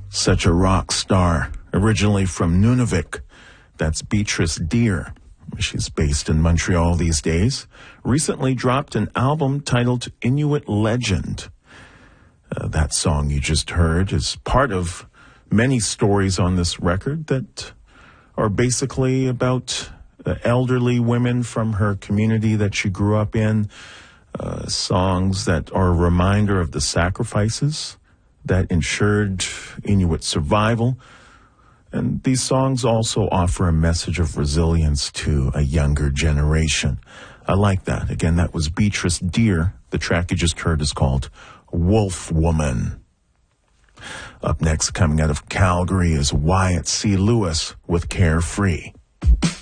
Such a rock star, originally from Nunavik. That's Beatrice Deer. She's based in Montreal these days. Recently dropped an album titled Inuit Legend. That song you just heard is part of many stories on this record that are basically about elderly women from her community that she grew up in. Songs that are a reminder of the sacrifices that ensured Inuit survival. And these songs also offer a message of resilience to a younger generation. I like that. Again, that was Beatrice Deer. The track you just heard is called Wolf Woman. Up next, coming out of Calgary, is Wyatt C. Lewis with Carefree.